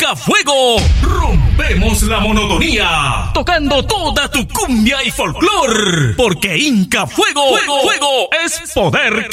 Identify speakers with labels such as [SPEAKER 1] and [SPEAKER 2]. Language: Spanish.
[SPEAKER 1] Inca Fuego. Rompemos la monotonía, tocando toda tu cumbia y folclor, porque Inca Fuego, fuego es poder